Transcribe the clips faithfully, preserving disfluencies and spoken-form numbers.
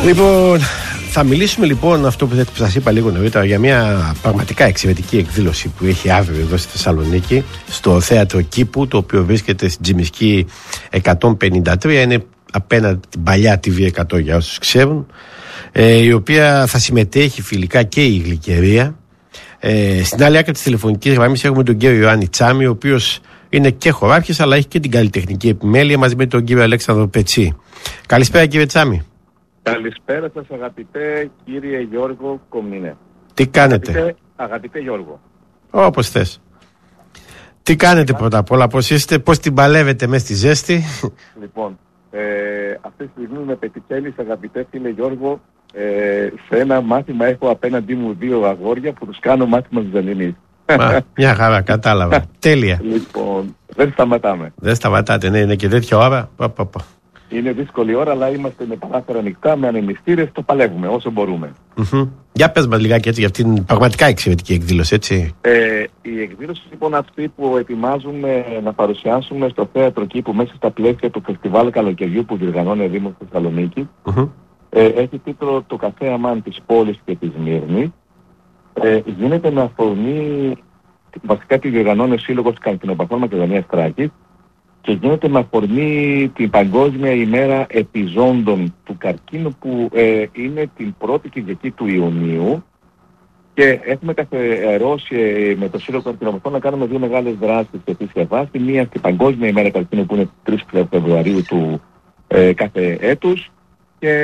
Λοιπόν, θα μιλήσουμε λοιπόν αυτό που σας είπα λίγο νωρίτερα για μια πραγματικά εξαιρετική εκδήλωση που έχει αύριο εδώ στη Θεσσαλονίκη, στο θέατρο Κήπου, το οποίο βρίσκεται στην Τζιμισκή εκατόν πενήντα τρία, είναι απέναντι την παλιά τι βι εκατό για όσους ξέρουν, ε, η οποία θα συμμετέχει φιλικά και η Γλυκερία. Ε, στην άλλη άκρη της τηλεφωνικής γραμμής έχουμε τον κύριο Ιωάννη Τσάμι, ο οποίος είναι και χωράρχης αλλά έχει και την καλλιτεχνική επιμέλεια, μαζί με τον κύριο Αλέξανδρο Πετσί. Καλησπέρα κύριε Τσάμι. Καλησπέρα σας αγαπητέ κύριε Γιώργο Κομνηνέ. Τι κάνετε? Αγαπητέ, αγαπητέ Γιώργο. Όπως θες. Τι κάνετε πρώτα απ' όλα, πώς είστε, πώς την παλεύετε μέσα στη ζέστη? Λοιπόν, ε, αυτή τη στιγμή με πετυχαίνεις αγαπητέ φίλε Γιώργο, ε, σε ένα μάθημα έχω απέναντί μου δύο αγόρια που τους κάνω μάθημα ζωνινής. Μια χαρά, κατάλαβα. Τέλεια. Λοιπόν, δεν σταματάμε. Δεν σταματάτε, ναι, είναι και τέτοια ώρα. Πα, πα, πα. Είναι δύσκολη ώρα, αλλά είμαστε με παράθυρα ανοιχτά, με ανεμιστήρες, το παλεύουμε όσο μπορούμε. Mm-hmm. Για πες μας λιγάκι έτσι για αυτήν την πραγματικά εξαιρετική εκδήλωση, έτσι. Ε, η εκδήλωση λοιπόν αυτή που ετοιμάζουμε να παρουσιάσουμε στο θέατρο Κήπου μέσα στα πλαίσια του φεστιβάλ καλοκαιριού που διοργανώνει ο Δήμος Θεσσαλονίκη, mm-hmm. ε, έχει τίτλο «Το καφέ αμάν της πόλης και της Μύρνης». Ε, γίνεται με αφορμή, βασικά τη διοργανώνει ο Σύλλογος Καρκινοπαθών Μακεδονίας Θράκης, και γίνεται με αφορμή την Παγκόσμια ημέρα επιζώντων του καρκίνου που ε, είναι την πρώτη Κυριακή του Ιουνίου, και έχουμε καθιερώσει ε, με το Σύλλογο Καρκινοπαθών να κάνουμε δύο μεγάλες δράσεις σε ετήσια βάση. Μία στην Παγκόσμια ημέρα καρκίνου που είναι τρεις Φεβρουαρίου του ε, κάθε έτους, και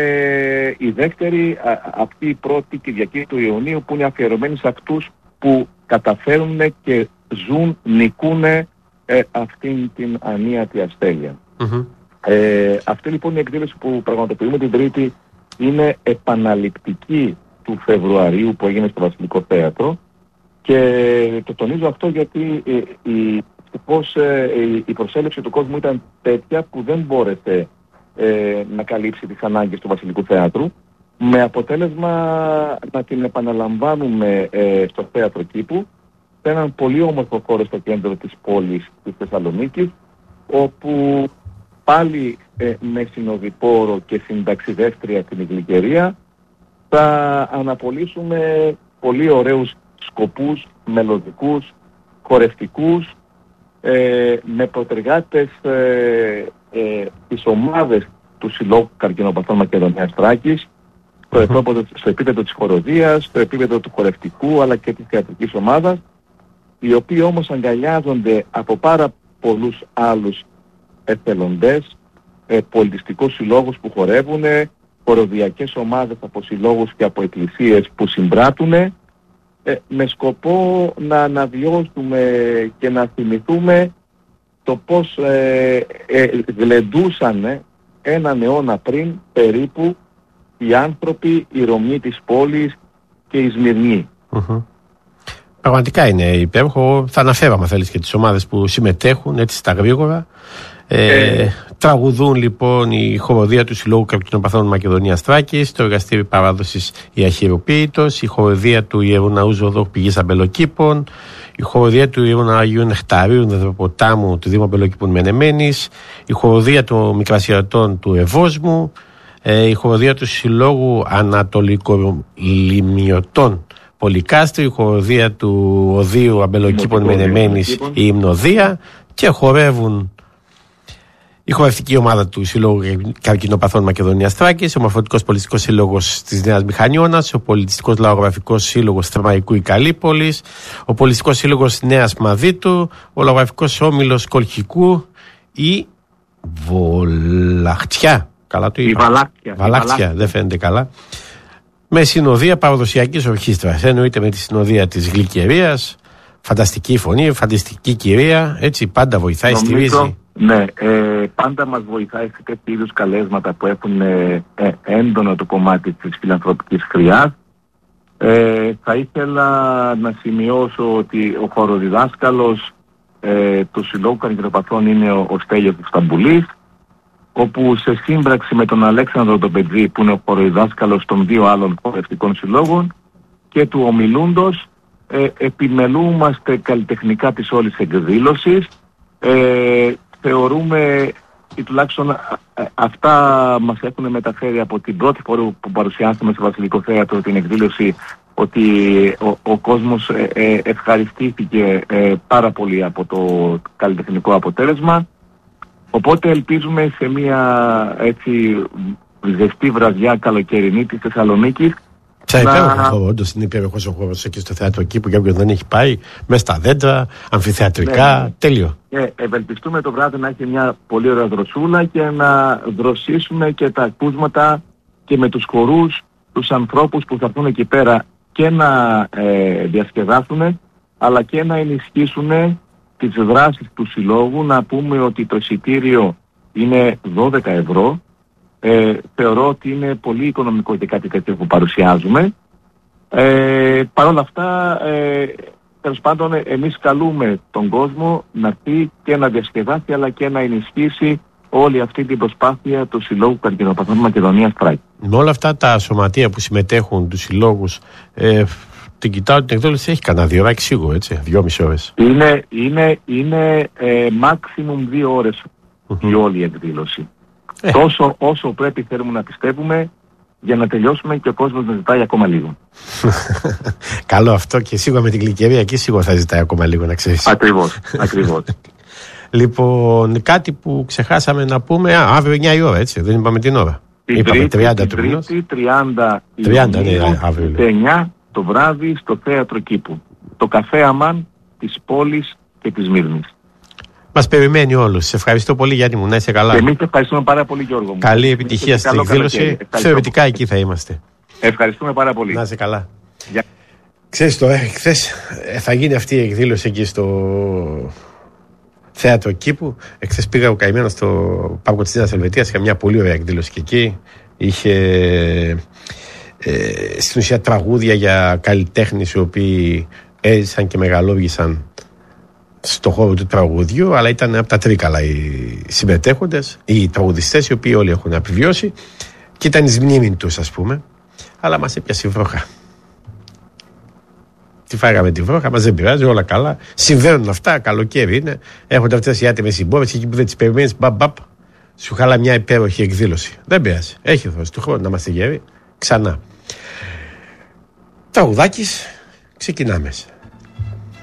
η δεύτερη α, αυτή η πρώτη Κυριακή του Ιουνίου που είναι αφιερωμένη σε αυτούς που καταφέρουν και ζουν, νικούν Ε, αυτήν την ανίατη ασθένεια. Mm-hmm. Ε, αυτή λοιπόν η εκδήλωση που πραγματοποιούμε την Τρίτη είναι επαναληπτική του Φεβρουαρίου που έγινε στο Βασιλικό Θέατρο, και το τονίζω αυτό γιατί ε, η, πώς, ε, η προσέλευση του κόσμου ήταν τέτοια που δεν μπόρεσε ε, να καλύψει τις ανάγκες του Βασιλικού Θέατρου, με αποτέλεσμα να την επαναλαμβάνουμε ε, στο Θέατρο Κήπου, σε έναν πολύ όμορφο χώρο στο κέντρο της πόλης της Θεσσαλονίκης, όπου πάλι ε, με συνοδοιπόρο και συνταξιδεύτρια την Γλυκερία θα αναπολύσουμε πολύ ωραίους σκοπούς, μελωδικούς, χορευτικούς, ε, με προτεργάτες ε, ε, τις ομάδες του Συλλόγου Καρκινοπαθών Μακεδονίας Θράκης, στο, επίπεδο, στο επίπεδο της χοροδίας, στο επίπεδο του χορευτικού αλλά και της θεατρικής ομάδας, οι οποίοι όμως αγκαλιάζονται από πάρα πολλούς άλλους εθελοντές, ε, πολιτιστικούς συλλόγους που χορεύουν, χοροδιακές ομάδες από συλλόγους και από εκκλησίες που συμπράττουν, ε, με σκοπό να αναβιώσουμε και να θυμηθούμε το πώς ε, ε, γλεντούσαν έναν αιώνα πριν περίπου οι άνθρωποι, η Ρωμοί της πόλης και η Σμυρνή. Mm-hmm. Πραγματικά είναι υπέροχο. Θα αναφέρω, αν θέλεις, και τις ομάδες που συμμετέχουν έτσι στα γρήγορα. Ε, ε. Τραγουδούν λοιπόν η χοροδία του Συλλόγου Καρκινοπαθών Μακεδονίας Θράκης, το εργαστήριο παράδοσης η Αχυροποίητος, η χοροδία του Ιερού Ναού Ζωοδόχου Πηγής Αμπελοκήπων, η χοροδία του Ιερού Αγίου Νεκταρίου Δεδροποτάμου του Δήμου Αμπελοκήπων Μενεμένης, η χοροδία των Μικρασιατών του Ευόσμου, ε, η χοροδία του Συλλόγου Ανατολικολιμιωτών Πολυκάστρη, η χοροδία του Οδείου Αμπελοκήπων Μενεμένης, η Υμνοδία, και χορεύουν η χορευτική ομάδα του Συλλόγου Καρκινοπαθών Μακεδονίας Θράκης, ο Μορφωτικός Πολιτιστικός Σύλλογος της Νέας Μηχανιώνας, ο Πολιτιστικός Λαογραφικός Σύλλογος Θερμαϊκού Ικαλίπολης, ο Πολιτιστικός Σύλλογος Νέας Μαδίτου, ο Λαογραφικός Όμιλος Κολχικού, η Βολαχτιά. Καλά το είπα. Η Βαλάκτια. Βαλάκτια, δεν φαίνεται καλά. Με συνοδεία παραδοσιακής ορχήστρας. Εννοείται με τη συνοδεία της Γλυκερίας. Φανταστική φωνή, φανταστική κυρία. Έτσι πάντα βοηθάει, νομίζω, στηρίζει. Ναι, ε, πάντα μας βοηθάει σε τέτοιου είδους καλέσματα που έχουν ε, ε, έντονο το κομμάτι της φιλανθρωπικής χρειάς. Ε, θα ήθελα να σημειώσω ότι ο χοροδιδάσκαλος ε, του Συλλόγου Καρκινοπαθών είναι ο, ο Στέλιος του Σταμπουλής, όπου σε σύμπραξη με τον Αλέξανδρο τον Πετζή, που είναι ο χοροδιδάσκαλος των δύο άλλων χορευτικών συλλόγων, και του ομιλούντος, ε, επιμελούμαστε καλλιτεχνικά της όλης εκδήλωσης. Ε, θεωρούμε ή τουλάχιστον αυτά μας έχουν μεταφέρει από την πρώτη φορά που παρουσιάσαμε στο Βασιλικό Θέατρο την εκδήλωση, ότι ο, ο κόσμος ε, ε, ευχαριστήθηκε ε, πάρα πολύ από το καλλιτεχνικό αποτέλεσμα. Οπότε ελπίζουμε σε μια έτσι ζεστή βραδιά καλοκαιρινή της Θεσσαλονίκης. Σαν υπέροχο χώρο, όντως είναι υπέροχος ο χώρος εκεί στο θέατρο εκεί που κάποιον δεν έχει πάει, μέσα στα δέντρα, αμφιθεατρικά, ναι, ναι. Τέλειο. Ε, ευελπιστούμε το βράδυ να έχει μια πολύ ωραία δροσούλα και να δροσίσουμε και τα ακούσματα και με τους χορούς, τους ανθρώπους που θα έρθουν εκεί πέρα και να ε, διασκεδάσουν, αλλά και να ενισχύσουν τις δράσεις του συλλόγου. Να πούμε ότι το εισιτήριο είναι δώδεκα ευρώ. Ε, θεωρώ ότι είναι πολύ οικονομικό και κάτι τέτοιο που παρουσιάζουμε. Ε, Παρ' όλα αυτά, ε, τέλος πάντων, εμείς καλούμε τον κόσμο να έρθει και να διασκεδάσει, αλλά και να ενισχύσει όλη αυτή την προσπάθεια του Συλλόγου Καρκινοπαθών Μακεδονίας Θράκη. Με όλα αυτά τα σωματεία που συμμετέχουν, τους συλλόγους, ε, την κοιτάω την εκδήλωση, έχει κανένα δύο ώρες σίγουρα, έτσι, δυόμιση ώρες. Είναι, είναι, είναι ε, maximum δύο ώρες mm-hmm. η όλη εκδήλωση. Ε. Τόσο όσο πρέπει θέλουμε να πιστεύουμε για να τελειώσουμε και ο κόσμος να ζητάει ακόμα λίγο. Καλό αυτό, και σίγουρα με την Γλυκερία εκεί σίγουρα θα ζητάει ακόμα λίγο, να ξέρεις. Ακριβώς, ακριβώς. Λοιπόν, κάτι που ξεχάσαμε να πούμε, α, αύριο εννιά η ώρα, έτσι, δεν είπαμε την ώρα. Την είπαμε τρίτη, τριάντα την του μηνός. τρίτη, τριάντα, τριάντα ναι, αύριο. εννιά το βράδυ στο Θέατρο Κήπου. Το καφέ Αμάν της πόλης και της Μύρνης. Μας περιμένει όλους. Σε ευχαριστώ πολύ, Γιάννη μου, να είσαι καλά. Και εμείς ευχαριστούμε πάρα πολύ, Γιώργο μου. Καλή επιτυχία στην εκδήλωση. Θεωρητικά εκεί θα είμαστε. Ευχαριστούμε πάρα πολύ. Να είσαι καλά. Για... Ξέρεις το, χθες θα γίνει αυτή η εκδήλωση εκεί στο Θέατρο Κήπου. Εχθές πήγα ο καημένος στο Πάρκο της Νέας Ελβετίας. Είχα μια πολύ ωραία εκδήλωση και εκεί. Είχε ε, στην ουσία τραγούδια για καλλιτέχνες οι οποίοι έζησαν και μεγαλώγησαν στο χώρο του τραγουδιού, αλλά ήταν από τα τρίκαλα οι συμμετέχοντες, οι τραγουδιστές, οι οποίοι όλοι έχουν επιβιώσει, και ήταν εις μνήμη τους, ας πούμε, αλλά μας έπιασε η βρόχα. Τη φάγαμε τη βρόχα, μας δεν πειράζει, όλα καλά. Συμβαίνουν αυτά, καλοκαίρι είναι, έρχονται αυτές οι άτιμες συμπόρες και εκεί που δεν τις περιμένεις, μπαμπ, μπαμπ, σου χάλα μια υπέροχη εκδήλωση. Δεν πειράζει, έχει δώσει του χρόνου να είμαστε γέροι, ξανά. Τραγουδάκης, ξεκινάμε.